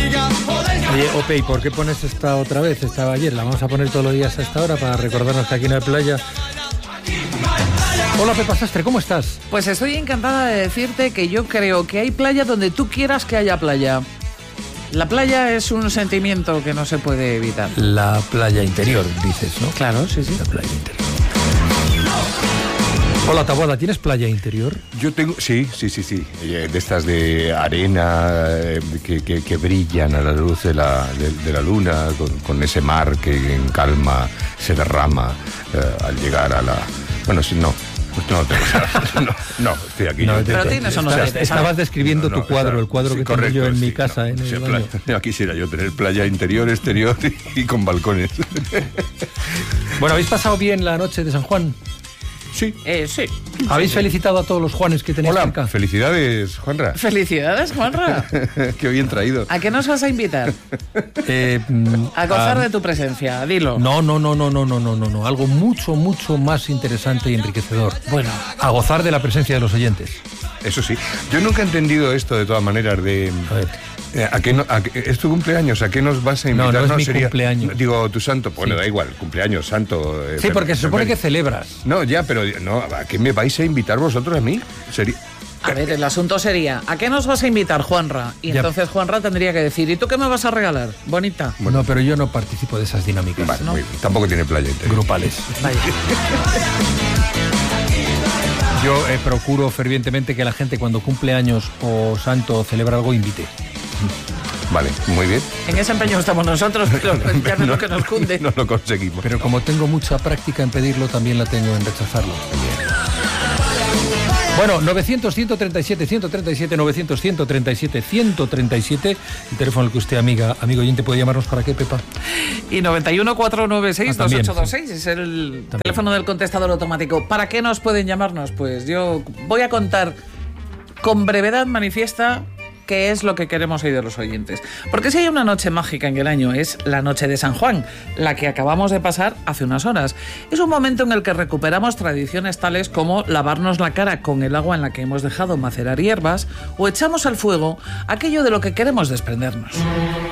Oye, Ope, ¿y por qué pones esta otra vez? Estaba ayer, la vamos a poner todos los días a esta hora para recordarnos que aquí no hay playa. Hola, Pepa Sastre, ¿cómo estás? Pues estoy encantada de decirte que yo creo que hay playa donde tú quieras que haya playa. La playa es un sentimiento que no se puede evitar. La playa interior, dices, ¿no? Claro, sí, sí. La playa interior. Hola, Taboada, ¿tienes playa interior? Yo tengo, sí, de estas de arena que brillan a la luz de la luna, con ese mar que en calma se derrama al llegar a la... Bueno, no estoy aquí. No, pero tienes unos estabas describiendo tu cuadro, el cuadro que tengo yo en mi casa, en el baño. Quisiera yo tener playa interior, exterior y con balcones. Bueno, ¿habéis pasado bien la noche de San Juan? Sí. Sí. ¿Habéis felicitado a todos los Juanes que tenéis cerca? Felicidades, Juanra. Felicidades, Juanra. Qué bien traído. ¿A qué nos vas a invitar? A gozar de tu presencia, dilo. No. Algo mucho más interesante y enriquecedor. Bueno. A gozar de la presencia de los oyentes. Eso sí. Yo nunca he entendido esto, de todas maneras, de... ¿Es tu cumpleaños? ¿A qué nos vas a invitar? No es mi cumpleaños. Digo, tu santo. Bueno, sí. Da igual, cumpleaños, santo. Sí, porque se supone que celebras. No, ya, pero no, ¿a qué me vais a invitar vosotros a mí? A ver, el asunto sería, ¿a qué nos vas a invitar, Juanra? Y entonces Juanra tendría que decir, ¿y tú qué me vas a regalar? Bonita. Bueno, no, pero yo no participo de esas dinámicas. Vale, ¿no? Muy bien. Tampoco tiene playa interior. Grupales. Vaya. Yo procuro fervientemente que la gente cuando cumple años o santo o celebra algo invite. Vale, muy bien. En ese empeño estamos nosotros, pero ya no es lo que nos cunde. No lo conseguimos. Pero como tengo mucha práctica en pedirlo, también la tengo en rechazarlo. Bueno, 900-137-137, 900-137-137, el teléfono al que usted, amigo oyente, puede llamarnos. ¿Para qué, Pepa? Y 91-496-2826 es el también. Teléfono del contestador automático. ¿Para qué nos pueden llamarnos? Pues yo voy a contar con brevedad manifiesta qué es lo que queremos oír de los oyentes. Porque si hay una noche mágica en el año, es la noche de San Juan, la que acabamos de pasar hace unas horas. Es un momento en el que recuperamos tradiciones tales como lavarnos la cara con el agua en la que hemos dejado macerar hierbas o echamos al fuego aquello de lo que queremos desprendernos.